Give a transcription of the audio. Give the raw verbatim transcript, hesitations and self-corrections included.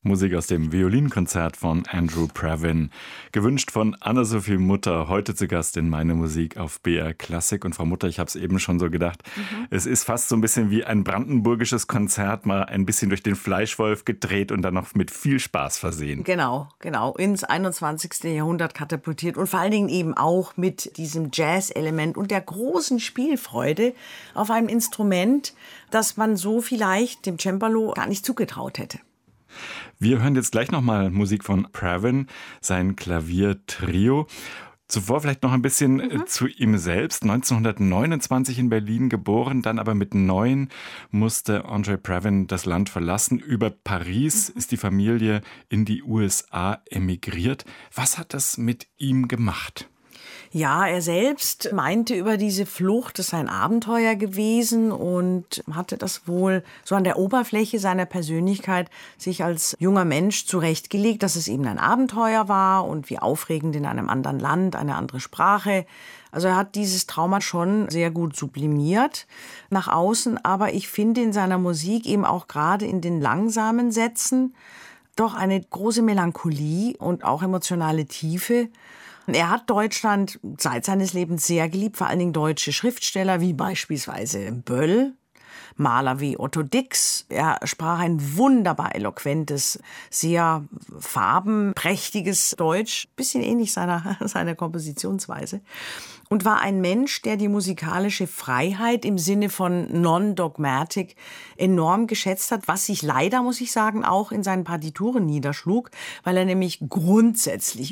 Musik aus dem Violinkonzert von Andrew Previn. Gewünscht von Anna-Sophie Mutter, heute zu Gast in Meine Musik auf B R Klassik. Und Frau Mutter, ich habe es eben schon so gedacht, mhm. es ist fast so ein bisschen wie ein brandenburgisches Konzert, mal ein bisschen durch den Fleischwolf gedreht und dann noch mit viel Spaß versehen. Genau, genau, ins einundzwanzigste. Jahrhundert katapultiert und vor allen Dingen eben auch mit diesem Jazz-Element und der großen Spielfreude auf einem Instrument, das man so vielleicht dem Cembalo gar nicht zugetraut hätte. Wir hören jetzt gleich nochmal Musik von Previn, sein Klaviertrio. Zuvor vielleicht noch ein bisschen mhm. zu ihm selbst. neunzehnhundertneunundzwanzig in Berlin geboren, dann aber mit neun musste André Previn das Land verlassen. Über Paris mhm. ist die Familie in die U S A emigriert. Was hat das mit ihm gemacht? Ja, er selbst meinte über diese Flucht, es sei ein Abenteuer gewesen und hatte das wohl so an der Oberfläche seiner Persönlichkeit sich als junger Mensch zurechtgelegt, dass es eben ein Abenteuer war und wie aufregend in einem anderen Land, eine andere Sprache. Also er hat dieses Trauma schon sehr gut sublimiert nach außen, aber ich finde in seiner Musik eben auch gerade in den langsamen Sätzen doch eine große Melancholie und auch emotionale Tiefe. Er hat Deutschland seit seines Lebens sehr geliebt, vor allen Dingen deutsche Schriftsteller wie beispielsweise Böll, Maler wie Otto Dix. Er sprach ein wunderbar eloquentes, sehr farbenprächtiges Deutsch, bisschen ähnlich seiner, seiner Kompositionsweise. Und war ein Mensch, der die musikalische Freiheit im Sinne von Non-Dogmatic enorm geschätzt hat, was sich leider, muss ich sagen, auch in seinen Partituren niederschlug, weil er nämlich grundsätzlich